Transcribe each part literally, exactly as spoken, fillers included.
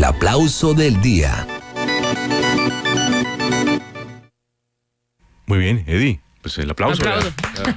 aplauso del día. Muy bien, Eddie. Pues el aplauso. Aplauso.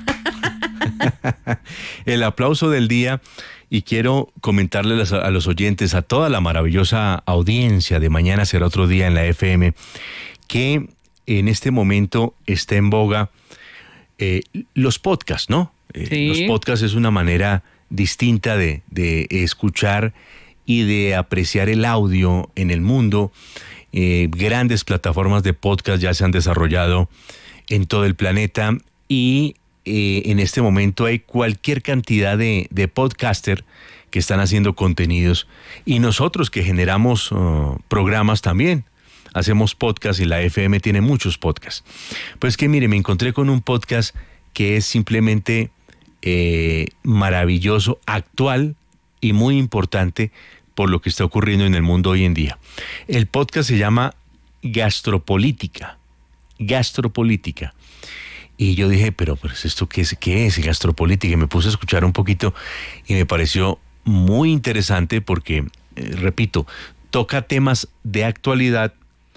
El aplauso del día. Y quiero comentarles a los oyentes, a toda la maravillosa audiencia de Mañana Será Otro Día en la F M, que en este momento está en boga eh, los podcasts, ¿no? Eh, Sí. Los podcasts es una manera distinta de, de escuchar y de apreciar el audio en el mundo. Eh, grandes plataformas de podcast ya se han desarrollado en todo el planeta y eh, en este momento hay cualquier cantidad de, de podcaster que están haciendo contenidos y nosotros que generamos uh, programas también hacemos podcast y la F M tiene muchos podcasts. Pues que mire, me encontré con un podcast que es simplemente eh, maravilloso, actual y muy importante por lo que está ocurriendo en el mundo hoy en día. El podcast se llama Gastropolítica. Gastropolítica. Y yo dije, pero pues esto qué es, qué es Gastropolítica, y me puse a escuchar un poquito y me pareció muy interesante porque, eh, repito, toca temas de actualidad,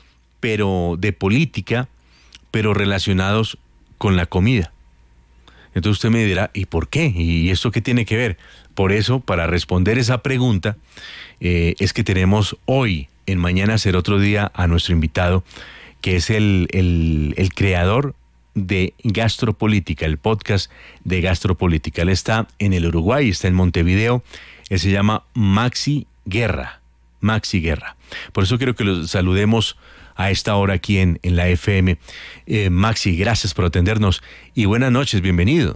pero de política, pero relacionados con la comida. Entonces usted me dirá, ¿y por qué? ¿Y esto qué tiene que ver? Por eso, para responder esa pregunta, eh, es que tenemos hoy, en Mañana Será Otro Día, a nuestro invitado, que es el, el, el creador de Gastropolítica, el podcast de Gastropolítica. Él está en el Uruguay, está en Montevideo. Él se llama Maxi Guerra. Maxi Guerra. Por eso quiero que los saludemos a esta hora aquí en, en la F M. Eh, Maxi, gracias por atendernos y buenas noches, bienvenido.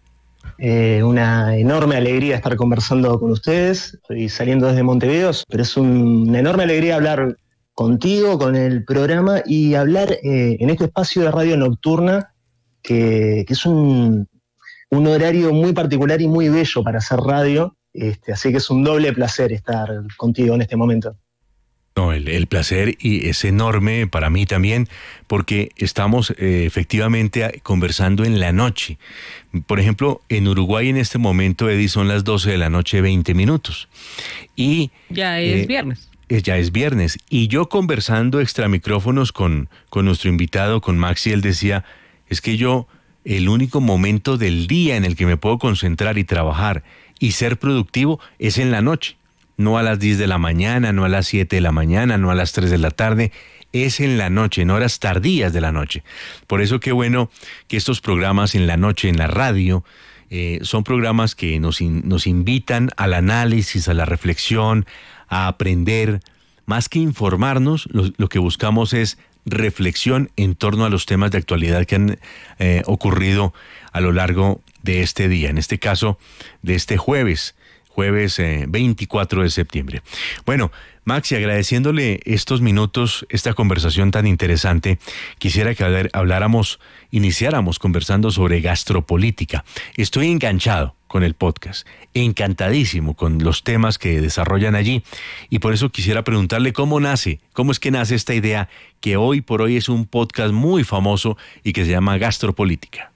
Eh, una enorme alegría estar conversando con ustedes. Estoy saliendo desde Montevideo, pero es un, una enorme alegría hablar contigo, con el programa y hablar eh, en este espacio de radio nocturna que, que es un, un horario muy particular y muy bello para hacer radio, este, así que es un doble placer estar contigo en este momento. No, el, el placer y es enorme para mí también porque estamos eh, efectivamente conversando en la noche. Por ejemplo, en Uruguay en este momento, Eddie, son las doce de la noche, veinte minutos. Y Ya es eh, viernes. ya es viernes. Y yo conversando extra micrófonos con, con nuestro invitado, con Maxi, él decía, es que yo, el único momento del día en el que me puedo concentrar y trabajar y ser productivo es en la noche. No a las diez de la mañana, no a las siete de la mañana, no a las tres de la tarde, es en la noche, en horas tardías de la noche. Por eso qué bueno que estos programas en la noche, en la radio, eh, son programas que nos, in, nos invitan al análisis, a la reflexión, a aprender. Más que informarnos, lo, lo que buscamos es reflexión en torno a los temas de actualidad que han eh, ocurrido a lo largo de este día, en este caso de este jueves. Jueves eh, veinticuatro de septiembre. Bueno, Maxi, agradeciéndole estos minutos, esta conversación tan interesante, quisiera que hablar, habláramos, iniciáramos conversando sobre gastropolítica. Estoy enganchado con el podcast, encantadísimo con los temas que desarrollan allí y por eso quisiera preguntarle cómo nace, cómo es que nace esta idea que hoy por hoy es un podcast muy famoso y que se llama Gastropolítica.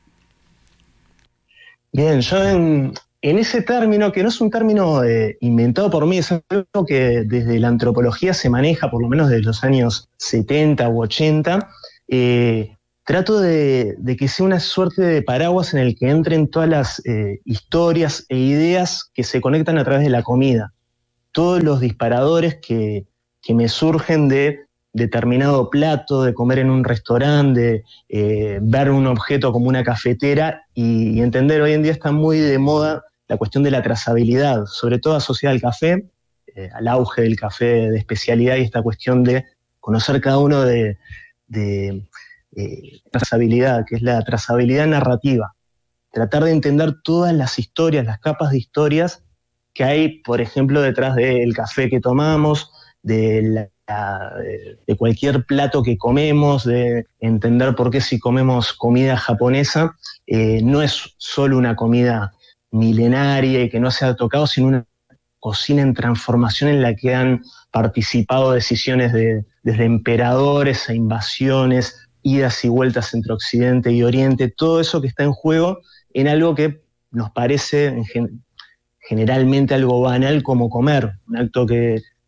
Bien, yo en... En ese término, que no es un término eh, inventado por mí, es algo que desde la antropología se maneja, por lo menos desde los años setenta u ochenta, eh, trato de, de que sea una suerte de paraguas en el que entren todas las eh, historias e ideas que se conectan a través de la comida. Todos los disparadores que, que me surgen de determinado plato, de comer en un restaurante, de eh, ver un objeto como una cafetera y, y entender, hoy en día está muy de moda la cuestión de la trazabilidad, sobre todo asociada al café, eh, al auge del café de especialidad y esta cuestión de conocer cada uno de, de eh, trazabilidad, que es la trazabilidad narrativa. Tratar de entender todas las historias, las capas de historias que hay, por ejemplo, detrás del café que tomamos, de, la, de cualquier plato que comemos, de entender por qué si comemos comida japonesa, eh, no es solo una comida milenaria y que no se ha tocado, sino una cocina en transformación en la que han participado decisiones de, desde emperadores a invasiones, idas y vueltas entre Occidente y Oriente, todo eso que está en juego en algo que nos parece en gen- generalmente algo banal como comer, un acto que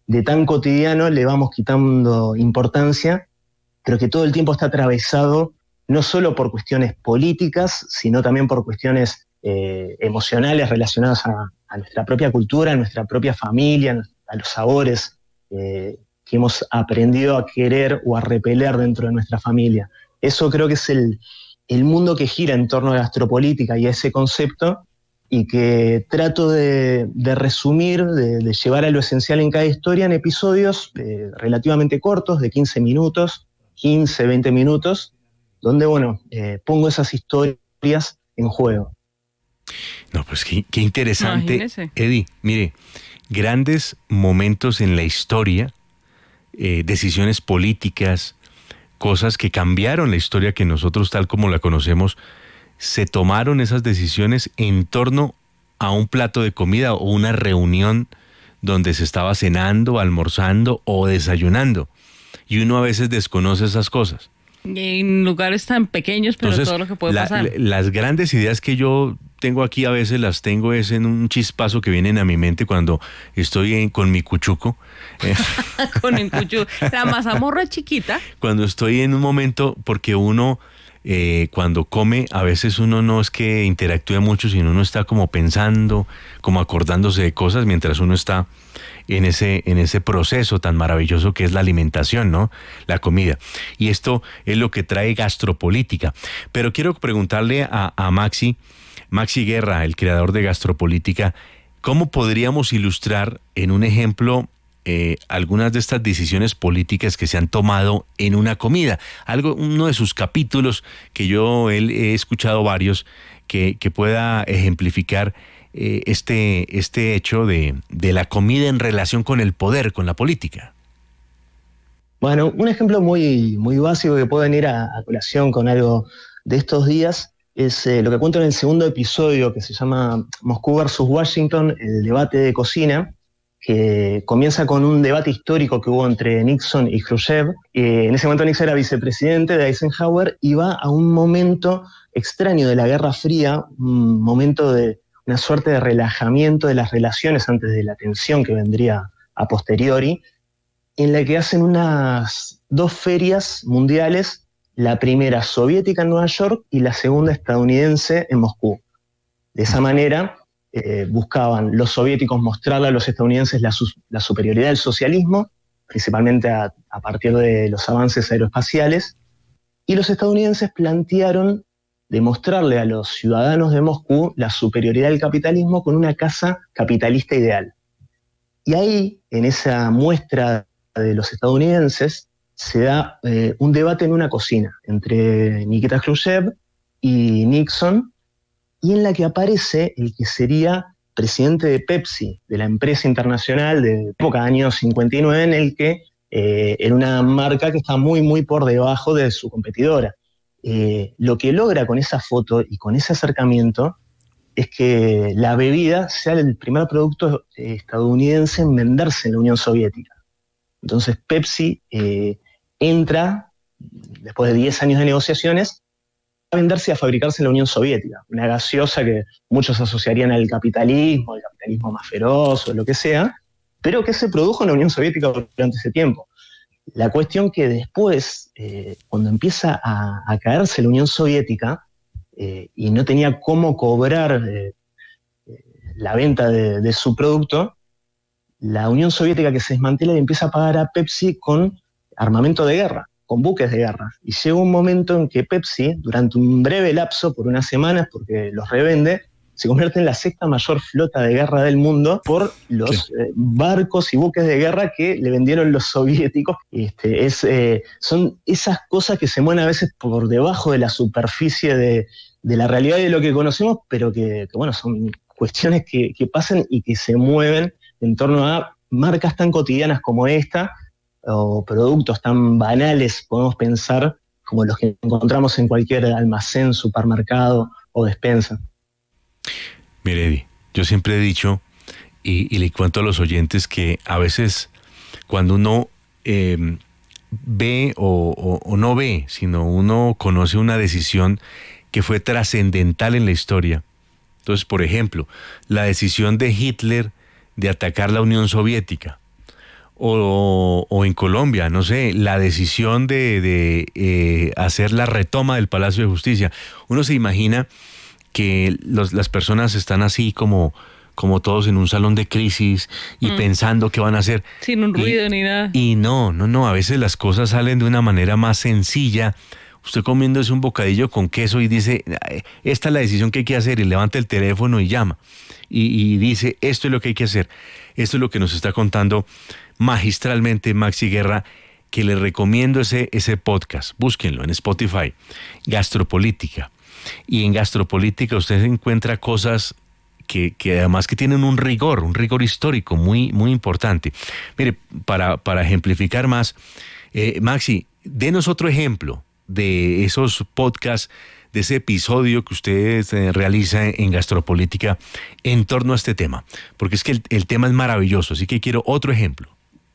de tan cotidiano le vamos quitando importancia, pero que todo el tiempo está atravesado no solo por cuestiones políticas, sino también por cuestiones eh, emocionales relacionadas a, a nuestra propia cultura, a nuestra propia familia, a los sabores eh, que hemos aprendido a querer o a repeler dentro de nuestra familia. Eso creo que es el, el mundo que gira en torno a la gastropolítica y a ese concepto, y que trato de, de resumir, de, de llevar a lo esencial en cada historia en episodios eh, relativamente cortos, de quince minutos, quince, veinte minutos, donde, bueno, eh, pongo esas historias en juego. No, pues qué, qué interesante. Imagínese. Eddie, mire, grandes momentos en la historia, eh, decisiones políticas, cosas que cambiaron la historia que nosotros tal como la conocemos, se tomaron esas decisiones en torno a un plato de comida o una reunión donde se estaba cenando, almorzando o desayunando. Y uno a veces desconoce esas cosas. Y en lugares tan pequeños, pero Entonces, todo lo que puede la- pasar. la- las grandes ideas que yo tengo aquí a veces las tengo es en un chispazo que vienen a mi mente cuando estoy en- con mi cuchuco. Eh, Con el cuchu. La mazamorra chiquita. cuando estoy en un momento, porque uno eh, cuando come, a veces uno no es que interactúe mucho, sino uno está como pensando, como acordándose de cosas mientras uno está en ese, en ese proceso tan maravilloso que es la alimentación, ¿no? La comida. Y esto es lo que trae gastropolítica. Pero quiero preguntarle a, a Maxi, Maxi Guerra, el creador de Gastropolítica, ¿cómo podríamos ilustrar en un ejemplo eh, algunas de estas decisiones políticas que se han tomado en una comida? Algo, uno de sus capítulos que yo él, he escuchado varios que, que pueda ejemplificar eh, este, este hecho de, de la comida en relación con el poder, con la política. Bueno, un ejemplo muy, muy básico que puede venir a, a colación con algo de estos días es eh, lo que cuento en el segundo episodio, que se llama Moscú versus Washington, el debate de cocina, que comienza con un debate histórico que hubo entre Nixon y Khrushchev. Eh, en ese momento Nixon era vicepresidente de Eisenhower y va a un momento extraño de la Guerra Fría, un momento de una suerte de relajamiento de las relaciones antes de la tensión que vendría a posteriori, en la que hacen unas dos ferias mundiales, la primera soviética en Nueva York y la segunda estadounidense en Moscú. De esa manera eh, buscaban los soviéticos mostrarle a los estadounidenses la, su- la superioridad del socialismo, principalmente a, a partir de los avances aeroespaciales, y los estadounidenses plantearon demostrarle a los ciudadanos de Moscú la superioridad del capitalismo con una casa capitalista ideal. Y ahí, en esa muestra de los estadounidenses, se da eh, un debate en una cocina entre Nikita Khrushchev y Nixon, y en la que aparece el que sería presidente de Pepsi, de la empresa internacional de época años cincuenta y nueve, en el que eh, era una marca que está muy, muy por debajo de su competidora. Eh, lo que logra con esa foto y con ese acercamiento es que la bebida sea el primer producto eh, estadounidense en venderse en la Unión Soviética. Entonces Pepsi eh, entra, después de diez años de negociaciones, a venderse y a fabricarse en la Unión Soviética. Una gaseosa que muchos asociarían al capitalismo, al capitalismo más feroz o lo que sea, pero que se produjo en la Unión Soviética durante ese tiempo. La cuestión que después, eh, cuando empieza a, a caerse la Unión Soviética eh, y no tenía cómo cobrar eh, eh, la venta de, de su producto, la Unión Soviética que se desmantela y empieza a pagar a Pepsi con armamento de guerra, con buques de guerra. Y llega un momento en que Pepsi, durante un breve lapso, por unas semanas, porque los revende, se convierte en la sexta mayor flota de guerra del mundo por los Sí. eh, barcos y buques de guerra que le vendieron los soviéticos. Este, es, eh, son esas cosas que se mueven a veces por debajo de la superficie de, de la realidad y de lo que conocemos, pero que, que, bueno, son cuestiones que, que pasan y que se mueven en torno a marcas tan cotidianas como esta, o productos tan banales, podemos pensar, como los que encontramos en cualquier almacén, supermercado o despensa. Mire, Eddie, yo siempre he dicho, y, y le cuento a los oyentes, que a veces cuando uno eh, ve o, o, o no ve, sino uno conoce una decisión que fue trascendental en la historia. Entonces, por ejemplo, la decisión de Hitler de atacar la Unión Soviética, o, o en Colombia, no sé, la decisión de, de eh, hacer la retoma del Palacio de Justicia. Uno se imagina que los, las personas están así como, como todos en un salón de crisis y mm. pensando qué van a hacer. Sin un ruido y, ni nada. Y no, no, no, a veces las cosas salen de una manera más sencilla. Usted comiéndose un bocadillo con queso y dice, esta es la decisión que hay que hacer, y levanta el teléfono y llama. Y, y dice, esto es lo que hay que hacer. Esto es lo que nos está contando magistralmente Maxi Guerra, que le recomiendo ese, ese podcast. Búsquenlo en Spotify, Gastropolítica. Y en Gastropolítica usted encuentra cosas que, que además que tienen un rigor, un rigor histórico muy, muy importante. Mire, para, para ejemplificar más, eh, Maxi, denos otro ejemplo de esos podcasts, de ese episodio que usted eh, realiza en Gastropolítica en torno a este tema, porque es que el, el tema es maravilloso, así que quiero otro ejemplo.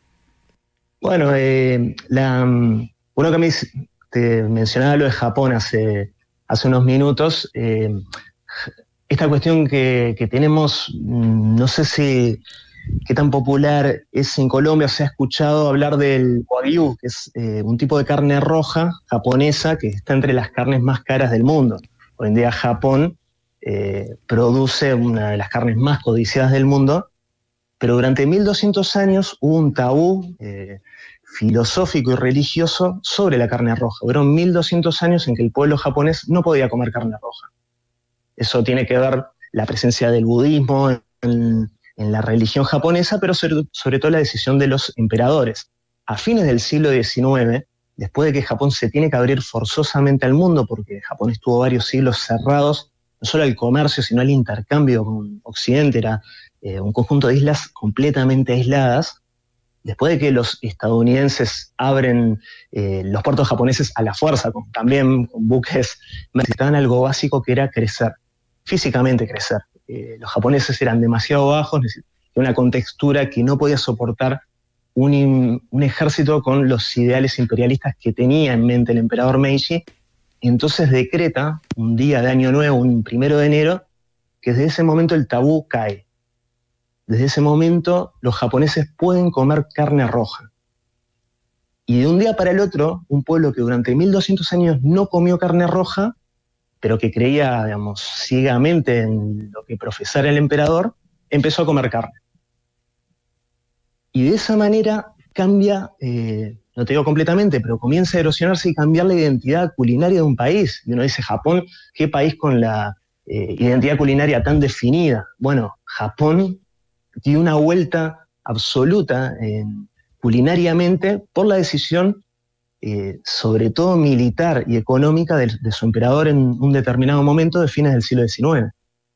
Bueno, eh, la, uno que me te mencionaba lo de Japón hace, hace unos minutos, eh, esta cuestión que, que tenemos, no sé si qué tan popular es en Colombia, se ha escuchado hablar del Wagyu, que es eh, un tipo de carne roja japonesa que está entre las carnes más caras del mundo. Hoy en día Japón eh, produce una de las carnes más codiciadas del mundo, pero durante mil doscientos años hubo un tabú eh, filosófico y religioso sobre la carne roja. Fueron mil doscientos años en que el pueblo japonés no podía comer carne roja. Eso tiene que ver la presencia del budismo en, en la religión japonesa, pero sobre, sobre todo la decisión de los emperadores. A fines del siglo diecinueve, después de que Japón se tiene que abrir forzosamente al mundo, porque Japón estuvo varios siglos cerrados, no solo al comercio, sino al intercambio con Occidente, era eh, un conjunto de islas completamente aisladas. Después de que los estadounidenses abren eh, los puertos japoneses a la fuerza, con, también con buques, necesitaban algo básico que era crecer, físicamente crecer. Eh, los japoneses eran demasiado bajos, necesitaban una contextura que no podía soportar un, un ejército con los ideales imperialistas que tenía en mente el emperador Meiji. Y entonces decreta un día de Año Nuevo, un primero de enero, que desde ese momento el tabú cae. Desde ese momento los japoneses pueden comer carne roja. Y de un día para el otro, un pueblo que durante mil doscientos años no comió carne roja, pero que creía, digamos, ciegamente en lo que profesara el emperador, empezó a comer carne. Y de esa manera cambia, eh, no te digo completamente, pero comienza a erosionarse y cambiar la identidad culinaria de un país. Y uno dice, Japón, ¿qué país con la eh, identidad culinaria tan definida? Bueno, Japón dio una vuelta absoluta eh, culinariamente por la decisión, eh, sobre todo militar y económica, de, de su emperador en un determinado momento de fines del siglo diecinueve.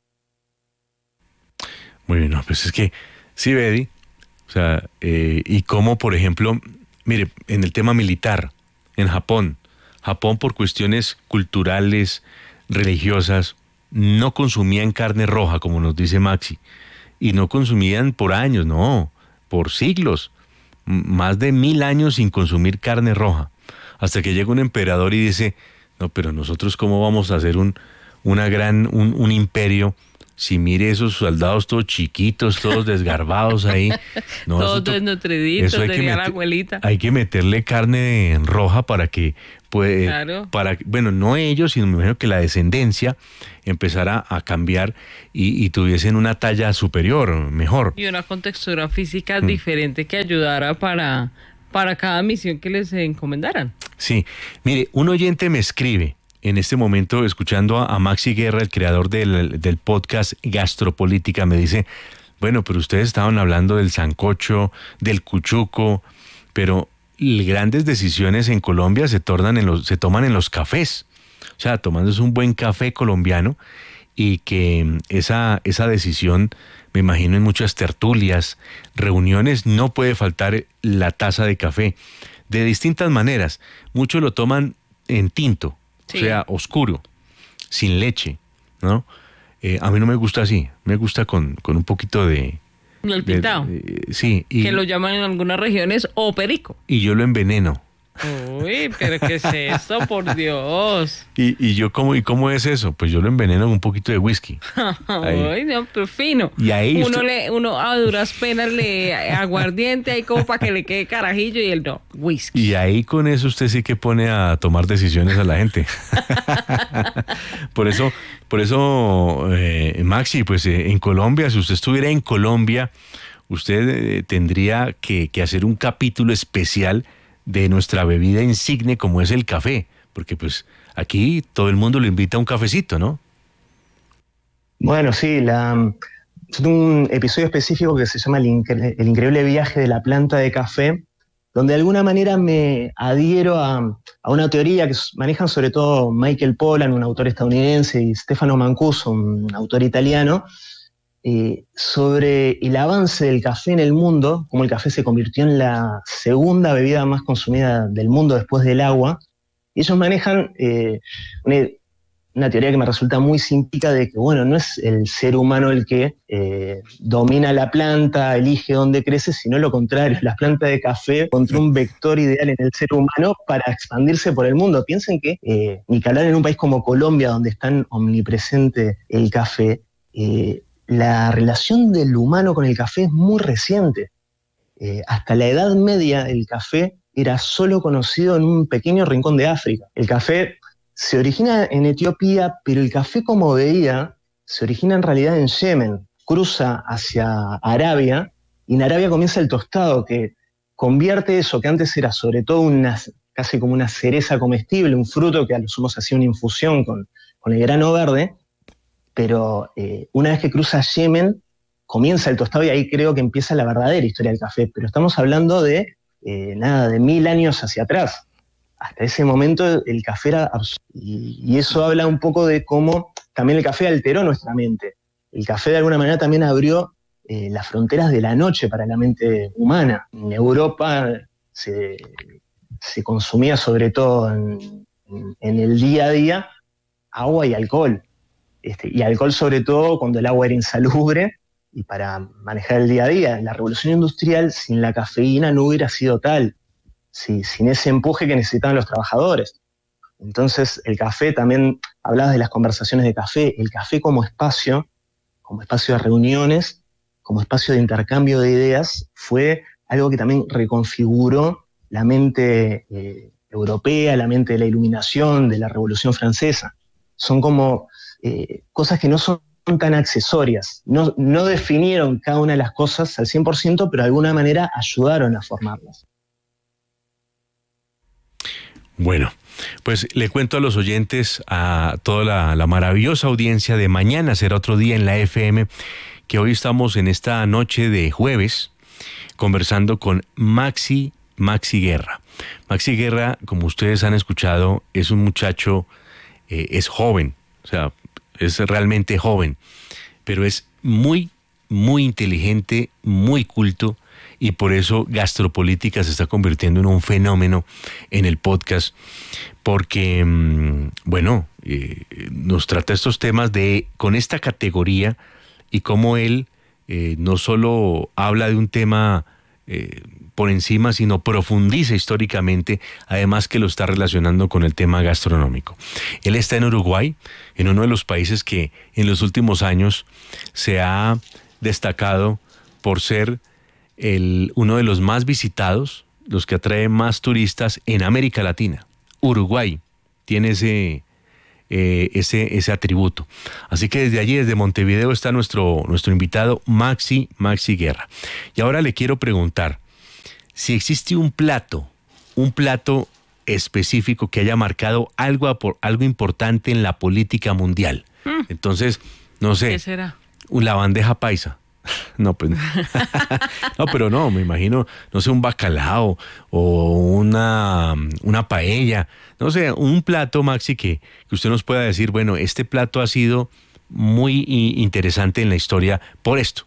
Muy bien, no, pues es que, sí, Betty, o sea, eh, y como, por ejemplo, mire, en el tema militar, en Japón, Japón por cuestiones culturales, religiosas, no consumían carne roja, como nos dice Maxi. Y no consumían por años, no, por siglos, más de mil años sin consumir carne roja, hasta que llega un emperador y dice, no, pero nosotros cómo vamos a hacer un, una gran, un, un imperio, si mire esos soldados todos chiquitos, todos desgarbados ahí. No, todos desnutriditos, tenía la abuelita. Hay que meterle carne roja para que, pues, claro. para, bueno, no ellos, sino me imagino que la descendencia empezara a cambiar y, y tuviesen una talla superior, mejor. Y una contextura física mm. diferente que ayudara para, para cada misión que les encomendaran. Sí, mire, un oyente me escribe en este momento, escuchando a, a Maxi Guerra, el creador del, del podcast Gastropolítica, me dice, bueno, pero ustedes estaban hablando del sancocho, del cuchuco, pero grandes decisiones en Colombia se, tornan en los, se toman en los cafés. O sea, tomándose un buen café colombiano, y que esa, esa decisión, me imagino en muchas tertulias, reuniones, no puede faltar la taza de café. De distintas maneras, muchos lo toman en tinto, sí. O sea, oscuro, sin leche, ¿no? Eh, a mí no me gusta así, me gusta con, con un poquito de... El pintado. De, de, sí. Y, que lo llaman en algunas regiones o perico. Y yo lo enveneno. Uy, pero ¿qué es esto? Por Dios. Y, y yo, ¿cómo, ¿y cómo es eso? Pues yo lo enveneno con un poquito de whisky. Uy, no, pero fino. Y ahí uno, usted... le, uno a duras penas le aguardiente ahí como para que le quede carajillo y él no, whisky. Y ahí con eso usted sí que pone a tomar decisiones a la gente. Por eso, por eso eh, Maxi, pues eh, en Colombia, si usted estuviera en Colombia, usted eh, tendría que, que hacer un capítulo especial de nuestra bebida insigne como es el café, porque pues aquí todo el mundo lo invita a un cafecito, ¿no? Bueno, sí, la, yo tengo un episodio específico que se llama el, incre- el increíble viaje de la planta de café, donde de alguna manera me adhiero a, a una teoría que manejan sobre todo Michael Pollan, un autor estadounidense, y Stefano Mancuso, un autor italiano, eh, sobre el avance del café en el mundo, cómo el café se convirtió en la segunda bebida más consumida del mundo después del agua. Y ellos manejan eh, una, una teoría que me resulta muy simpática de que, bueno, no es el ser humano el que eh, domina la planta, elige dónde crece, sino lo contrario. La planta de café encontró un vector ideal en el ser humano para expandirse por el mundo. Piensen que, eh, ni que hablar en un país como Colombia, donde es tan omnipresente el café, eh, la relación del humano con el café es muy reciente. Eh, hasta la Edad Media el café era solo conocido en un pequeño rincón de África. El café se origina en Etiopía, pero el café como bebida se origina en realidad en Yemen, cruza hacia Arabia, y en Arabia comienza el tostado, que convierte eso que antes era sobre todo una, casi como una cereza comestible, un fruto que a lo sumo se hacía una infusión con, con el grano verde, pero eh, una vez que cruza Yemen, comienza el tostado y ahí creo que empieza la verdadera historia del café. Pero estamos hablando de, eh, nada, de mil años hacia atrás. Hasta ese momento el café era absurdo. Y, y eso habla un poco de cómo también el café alteró nuestra mente. El café de alguna manera también abrió eh, las fronteras de la noche para la mente humana. En Europa se, se consumía sobre todo en, en, en el día a día agua y alcohol. Este, y alcohol sobre todo cuando el agua era insalubre y para manejar el día a día. La revolución industrial sin la cafeína no hubiera sido tal, sí, sin ese empuje que necesitaban los trabajadores. Entonces el café, también hablabas de las conversaciones de café, el café como espacio, como espacio de reuniones, como espacio de intercambio de ideas, fue algo que también reconfiguró la mente eh, europea, la mente de la Iluminación, de la Revolución Francesa. Son como eh, cosas que no son tan accesorias, no, no definieron cada una de las cosas al cien por ciento, pero de alguna manera ayudaron a formarlas. Bueno, pues le cuento a los oyentes, a toda la, la maravillosa audiencia de Mañana Será Otro Día en la F M, que hoy estamos en esta noche de jueves conversando con Maxi, Maxi Guerra. Maxi Guerra, como ustedes han escuchado, es un muchacho, eh, es joven, o sea, es realmente joven, pero es muy, muy inteligente, muy culto, y por eso Gastropolítica se está convirtiendo en un fenómeno en el podcast, porque, bueno, eh, nos trata estos temas de con esta categoría y cómo él eh, no solo habla de un tema eh, por encima, sino profundiza históricamente, además que lo está relacionando con el tema gastronómico. Él está en Uruguay, en uno de los países que en los últimos años se ha destacado por ser el, uno de los más visitados, los que atraen más turistas en América Latina. Uruguay tiene ese, eh, ese, ese atributo. Así que desde allí, desde Montevideo, está nuestro, nuestro invitado Maxi, Maxi Guerra. Y ahora le quiero preguntar si existe un plato, un plato específico que haya marcado algo, algo importante en la política mundial. Mm. Entonces, no sé. ¿Qué será? La bandeja paisa. No, pues no, pero no, me imagino, no sé, un bacalao o una, una paella, no sé, un plato, Maxi, que, que usted nos pueda decir, bueno, este plato ha sido muy interesante en la historia por esto.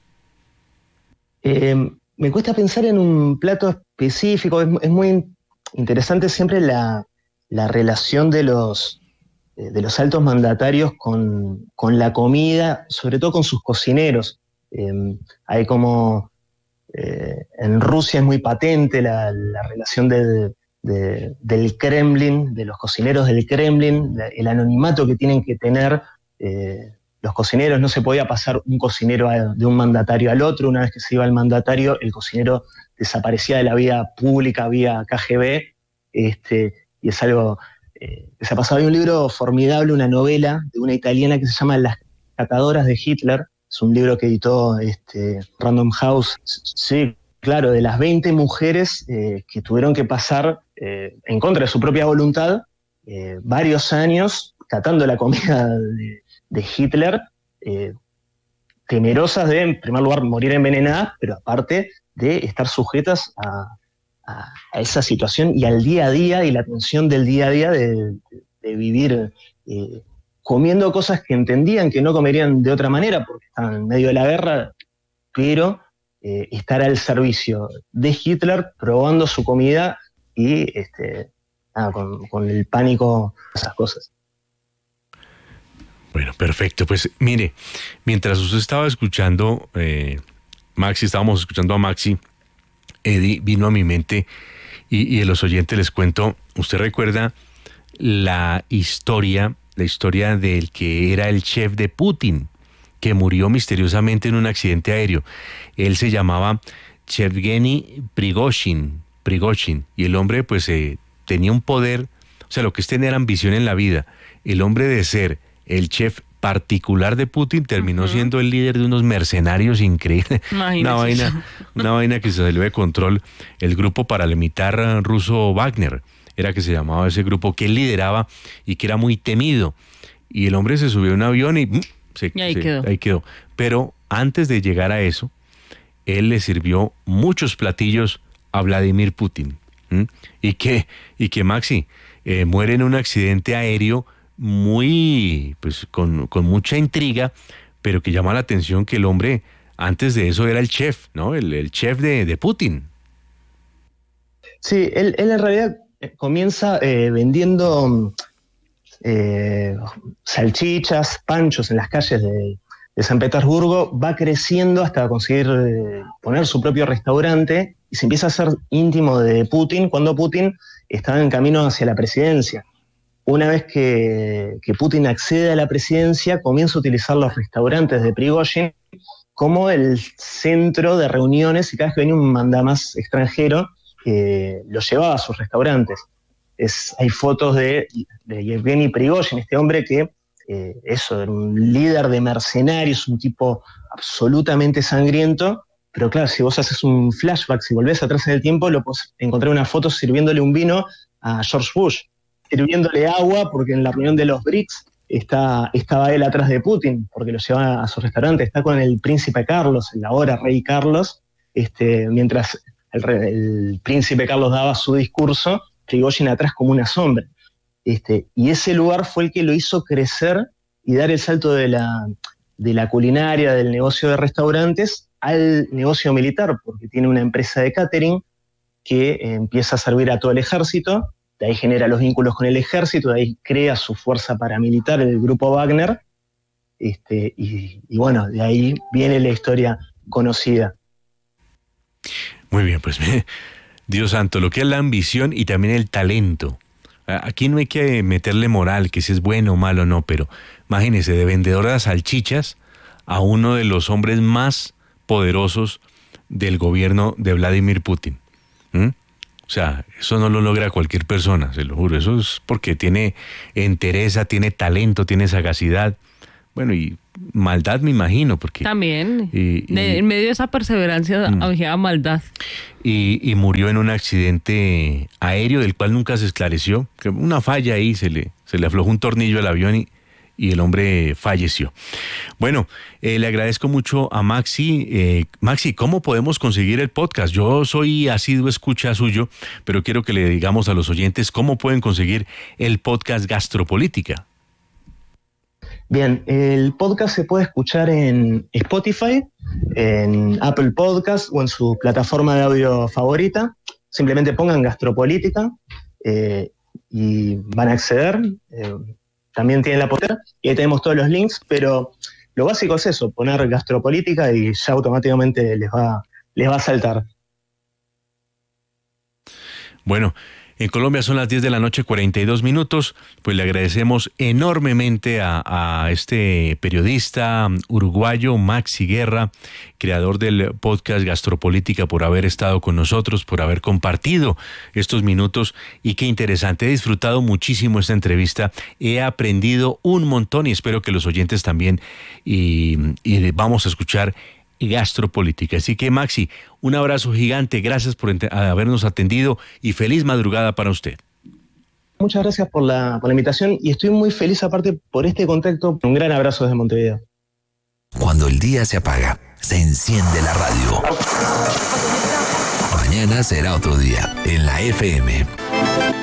Eh, me cuesta pensar en un plato específico, es, es muy interesante siempre la, la relación de los, de los altos mandatarios con, con la comida, sobre todo con sus cocineros. Eh, hay como eh, en Rusia es muy patente la, la relación de, de, del Kremlin, de los cocineros del Kremlin, el anonimato que tienen que tener eh, los cocineros. No se podía pasar un cocinero a, de un mandatario al otro. Una vez que se iba el mandatario, el cocinero desaparecía de la vida pública vía K G B, este, y es algo eh, que se ha pasado. Hay un libro formidable, una novela de una italiana que se llama Las catadoras de Hitler. Es un libro que editó este, Random House. Sí, claro, de las veinte mujeres eh, que tuvieron que pasar eh, en contra de su propia voluntad eh, varios años catando la comida de, de Hitler, eh, temerosas de, en primer lugar, morir envenenadas, pero aparte de estar sujetas a, a, a esa situación y al día a día y la tensión del día a día de, de, de vivir eh, comiendo cosas que entendían que no comerían de otra manera porque estaban en medio de la guerra, pero eh, estar al servicio de Hitler probando su comida y este, nada, con, con el pánico, esas cosas. Bueno, perfecto. Pues mire, mientras usted estaba escuchando, eh, Maxi, estábamos escuchando a Maxi, Eddie, vino a mi mente y, y a los oyentes les cuento, usted recuerda la historia, la historia del que era el chef de Putin, que murió misteriosamente en un accidente aéreo. Él se llamaba Yevgeny Prigozhin, Prigozhin, y el hombre pues eh, tenía un poder, o sea, lo que es tener ambición en la vida. El hombre de ser el chef particular de Putin terminó uh-huh. siendo el líder de unos mercenarios increíbles. Una vaina, una vaina que se salió de control. El grupo paramilitar ruso Wagner era que se llamaba ese grupo, que él lideraba y que era muy temido. Y el hombre se subió a un avión y, se, y ahí, se, quedó. ahí quedó. Pero antes de llegar a eso, él le sirvió muchos platillos a Vladimir Putin. ¿Mm? Y que, y que Maxi eh, muere en un accidente aéreo muy, pues con, con mucha intriga, pero que llama la atención que el hombre antes de eso era el chef, ¿no? El, el chef de, de Putin. Sí, él, él en realidad comienza eh, vendiendo eh, salchichas, panchos en las calles de, de San Petersburgo, va creciendo hasta conseguir eh, poner su propio restaurante y se empieza a hacer íntimo de Putin cuando Putin estaba en camino hacia la presidencia. Una vez que, que Putin accede a la presidencia, comienza a utilizar los restaurantes de Prigozhin como el centro de reuniones y cada vez que venía un mandamás extranjero, eh, lo llevaba a sus restaurantes. Es, hay fotos de, de Yevgeny Prigozhin, este hombre que, eh, eso, era un líder de mercenarios, un tipo absolutamente sangriento, pero claro, si vos haces un flashback, si volvés atrás en el tiempo, lo podés encontrar una foto sirviéndole un vino a George Bush, sirviéndole agua, porque en la reunión de los B R I C S está, estaba él atrás de Putin, porque lo lleva a su restaurante, está con el príncipe Carlos, el ahora rey Carlos, este, mientras el, el príncipe Carlos daba su discurso, Prigozhin atrás como una sombra. Este, y ese lugar fue el que lo hizo crecer y dar el salto de la, de la culinaria, del negocio de restaurantes, al negocio militar, porque tiene una empresa de catering que eh, empieza a servir a todo el ejército. De ahí genera los vínculos con el ejército, de ahí crea su fuerza paramilitar, el grupo Wagner, este, y, y bueno, de ahí viene la historia conocida. Muy bien, pues Dios santo, lo que es la ambición y también el talento. Aquí no hay que meterle moral, que si es bueno o malo, no, pero imagínese, de vendedor de salchichas a uno de los hombres más poderosos del gobierno de Vladimir Putin. ¿Mm? O sea, eso no lo logra cualquier persona, se lo juro. Eso es porque tiene entereza, tiene talento, tiene sagacidad. Bueno, y maldad me imagino, porque... También, y, y, en medio de esa perseverancia mm, había maldad. Y, y murió en un accidente aéreo del cual nunca se esclareció. Una falla ahí, se le, se le aflojó un tornillo al avión y, y el hombre falleció. Bueno, eh, le agradezco mucho a Maxi. Eh, Maxi, ¿cómo podemos conseguir el podcast? Yo soy asiduo escucha suyo, pero quiero que le digamos a los oyentes cómo pueden conseguir el podcast Gastropolítica. Bien, el podcast se puede escuchar en Spotify, en Apple Podcast o en su plataforma de audio favorita. Simplemente pongan Gastropolítica eh, y van a acceder. Eh, también tienen la poder y ahí tenemos todos los links, pero lo básico es eso, poner Gastropolítica y ya automáticamente les va, les va a saltar. Bueno, en Colombia son las diez de la noche, cuarenta y dos minutos. Pues le agradecemos enormemente a, a este periodista uruguayo, Maxi Guerra, creador del podcast Gastropolítica, por haber estado con nosotros, por haber compartido estos minutos. Y qué interesante, he disfrutado muchísimo esta entrevista, he aprendido un montón y espero que los oyentes también. Y, y vamos a escuchar Gastropolítica. Así que, Maxi, un abrazo gigante, gracias por habernos atendido y feliz madrugada para usted. Muchas gracias por la, por la invitación y estoy muy feliz aparte por este contacto. Un gran abrazo desde Montevideo. Cuando el día se apaga, se enciende la radio. Mañana será otro día en la F M.